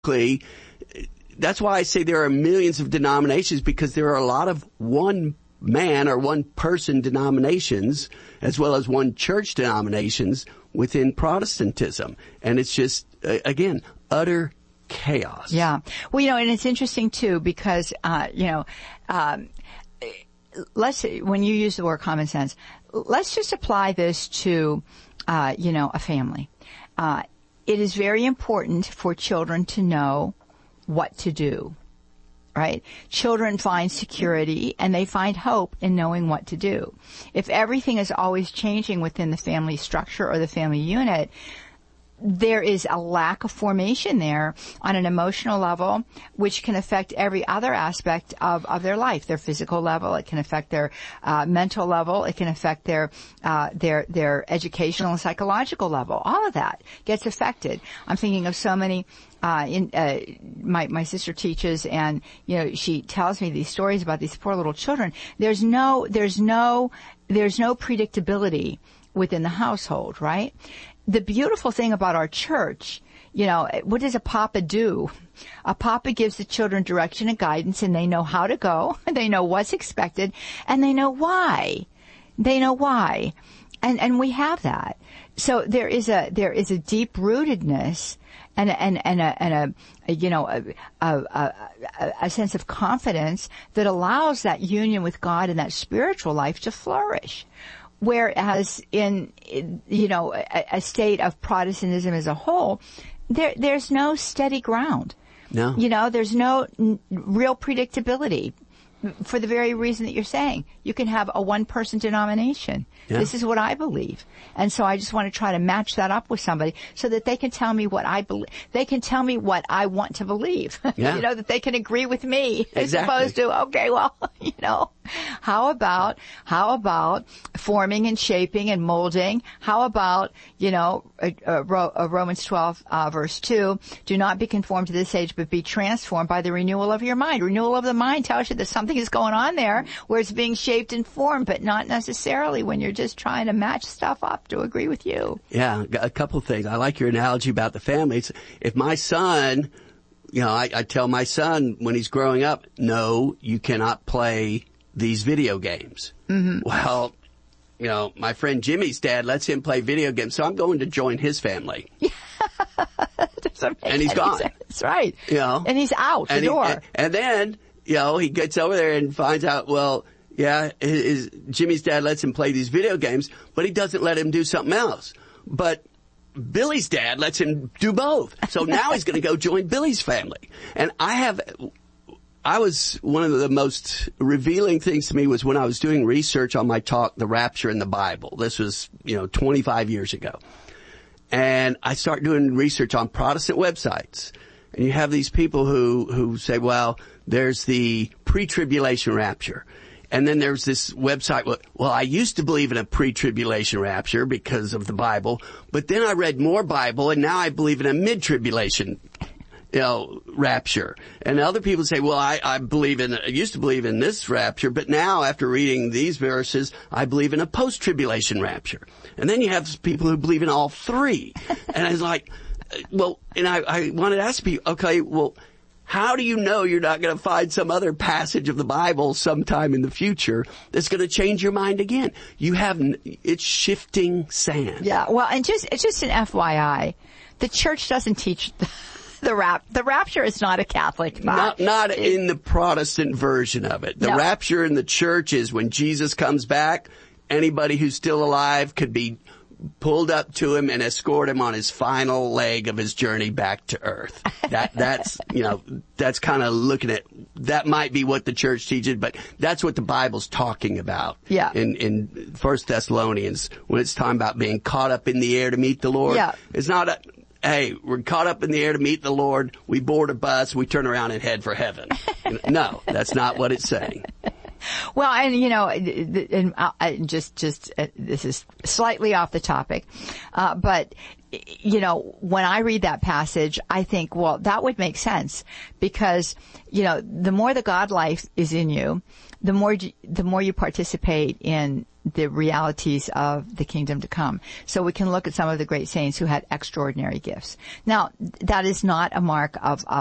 That's why I say there are millions of denominations, because there are a lot of one man or one person denominations as well as one church denominations within Protestantism. And it's just, again, utter chaos. Yeah. Well, and it's interesting too, because, when you use the word common sense, let's just apply this to, a family. It is very important for children to know what to do, right? Children find security and they find hope in knowing what to do. If everything is always changing within the family structure or the family unit, there is a lack of formation there on an emotional level, which can affect every other aspect of their life, their physical level. It can affect their mental level. It can affect their educational and psychological level. All of that gets affected. I'm thinking of so many. My sister teaches, and she tells me these stories about these poor little children. There's no predictability within the household, right? The beautiful thing about our church, what does a papa do? A papa gives the children direction and guidance, and they know how to go, and they know what's expected, and they know why. And we have that. So there is a deep rootedness and a sense of confidence that allows that union with God and that spiritual life to flourish. Whereas in a state of Protestantism as a whole, there's no steady ground. No. There's no real predictability. For the very reason that you're saying, you can have a one-person denomination. Yeah. This is what I believe. And so I just want to try to match that up with somebody so that they can tell me what I believe. They can tell me what I want to believe. Yeah. That they can agree with me. Exactly. As opposed to, okay, well, how about forming and shaping and molding? How about, Romans 12, verse 2, do not be conformed to this age, but be transformed by the renewal of your mind. Renewal of the mind tells you that something is going on there where it's being shaped and formed, but not necessarily when you're just trying to match stuff up to agree with you. Yeah, a couple things. I like your analogy about the families. If my son, I tell my son when he's growing up, no, you cannot play these video games. Mm-hmm. Well, my friend Jimmy's dad lets him play video games, so I'm going to join his family. And he's gone. That's right. And he's out the door. And then, he gets over there and finds out, well, yeah, Jimmy's dad lets him play these video games, but he doesn't let him do something else. But Billy's dad lets him do both. So now he's going to go join Billy's family. And I was, one of the most revealing things to me was when I was doing research on my talk, The Rapture in the Bible. This was, 25 years ago. And I start doing research on Protestant websites. And you have these people who say, well, there's the pre-tribulation rapture. And then there's this website, well, I used to believe in a pre-tribulation rapture because of the Bible, but then I read more Bible and now I believe in a mid-tribulation, rapture. And other people say, well, I used to believe in this rapture, but now after reading these verses, I believe in a post-tribulation rapture. And then you have people who believe in all three. And I was like, well, and I wanted to ask people, okay, well, how do you know you're not going to find some other passage of the Bible sometime in the future that's going to change your mind again? It's shifting sand. Yeah, well, and it's just an FYI. The church doesn't teach the rapture is not a Catholic fact. Not in the Protestant version of it. The rapture in the church is when Jesus comes back, anybody who's still alive could be pulled up to him and escort him on his final leg of his journey back to earth. That's kind of looking at, that might be what the church teaches, but that's what the Bible's talking about. Yeah. In 1 Thessalonians, when it's talking about being caught up in the air to meet the Lord. Yeah. It's not hey, we're caught up in the air to meet the Lord, we board a bus, we turn around and head for heaven. No, that's not what it's saying. Well, and this is slightly off the topic, but when I read that passage, I think, well, that would make sense because, the more the God life is in you, the more you participate in the realities of the kingdom to come. So we can look at some of the great saints who had extraordinary gifts. Now, that is not a mark of